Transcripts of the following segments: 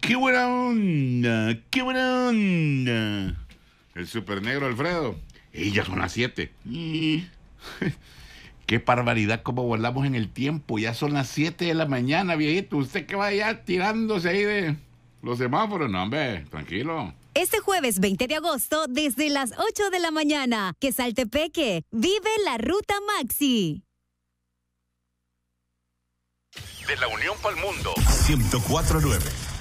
¡Qué buena onda! ¡Qué buena onda! El super negro Alfredo. Ya son las 7. ¡Qué barbaridad cómo volamos en el tiempo! Ya son las 7 de la mañana, viejito. ¿Usted qué va ya tirándose ahí de los semáforos? No, hombre, tranquilo. Este jueves 20 de agosto, desde las 8 de la mañana, Quesaltepeque, vive la Ruta Maxi. De la Unión pa'l Mundo. 104.9.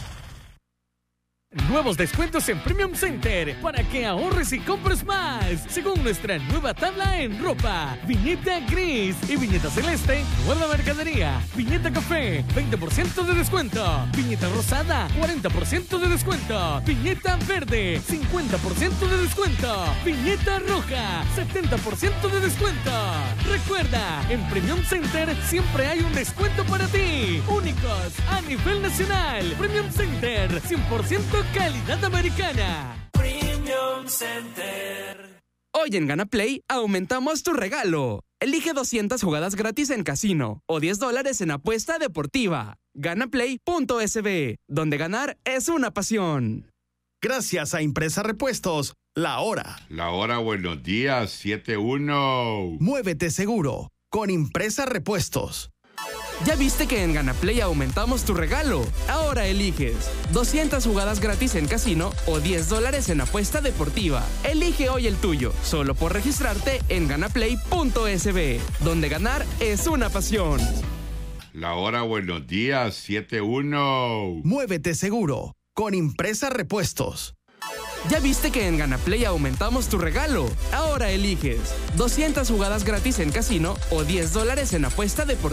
Nuevos descuentos en Premium Center para que ahorres y compres más. Según nuestra nueva tabla en ropa, viñeta gris y viñeta celeste, nueva mercadería. Viñeta café, 20% de descuento. Viñeta rosada, 40% de descuento. Viñeta verde, 50% de descuento. Viñeta roja, 70% de descuento. Recuerda, en Premium Center siempre hay un descuento para ti. Únicos a nivel nacional. Premium Center, 100% calidad americana. Premium Center. Hoy en Gana Play aumentamos tu regalo. Elige 200 jugadas gratis en casino o $10 en apuesta deportiva. Ganaplay.sb, donde ganar es una pasión. Gracias a Impresa Repuestos, la hora. La hora, buenos días, 7-1. Muévete seguro con Impresa Repuestos. ¿Ya viste que en Ganaplay aumentamos tu regalo? Ahora eliges 200 jugadas gratis en casino o $10 en apuesta deportiva. Elige hoy el tuyo, solo por registrarte en ganaplay.sb, donde ganar es una pasión. La hora, buenos días, 7-1. Muévete seguro con Impresa Repuestos. ¿Ya viste que en Ganaplay aumentamos tu regalo? Ahora eliges 200 jugadas gratis en casino o $10 en apuesta deportiva.